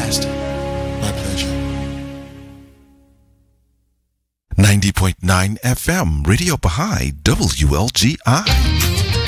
Pastor. My pleasure. 90.9 FM, Radio Baha'i, WLGI.